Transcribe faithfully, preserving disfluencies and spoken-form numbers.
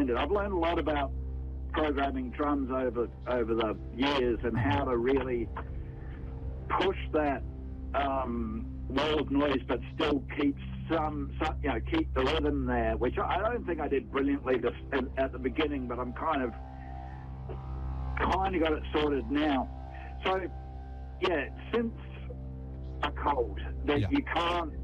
learned it. I've learned a lot about programming drums over over the years and how to really push that um, wall of noise, but still keep some, some, you know, keep the rhythm there, which I don't think I did brilliantly this, at the beginning, but I'm kind of kind of got it sorted now. So, yeah, since are cold, that Yeah. you can't